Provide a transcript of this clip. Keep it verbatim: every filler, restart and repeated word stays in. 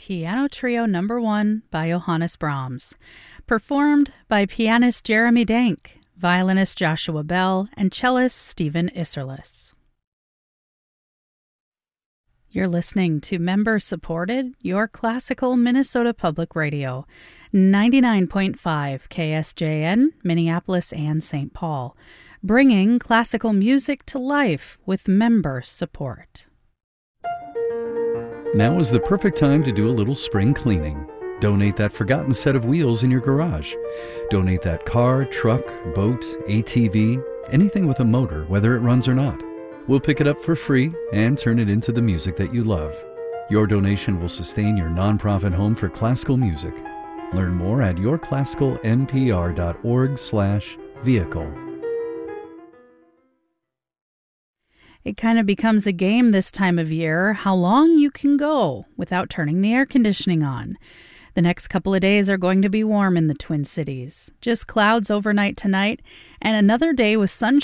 Piano Trio Number One by Johannes Brahms, performed by pianist Jeremy Dank, violinist Joshua Bell, and cellist Stephen Isserlis. You're listening to member-supported, your classical Minnesota Public Radio, ninety-nine point five K S J N, Minneapolis and Saint Paul, bringing classical music to life with member support. Now is the perfect time to do a little spring cleaning. Donate that forgotten set of wheels in your garage. Donate that car, truck, boat, A T V, anything with a motor, whether it runs or not. We'll pick it up for free and turn it into the music that you love. Your donation will sustain your nonprofit home for classical music. Learn more at yourclassicalnpr.org slash vehicle. It kind of becomes a game this time of year, how long you can go without turning the air conditioning on. The next couple of days are going to be warm in the Twin Cities. Just clouds overnight tonight, and another day with sunshine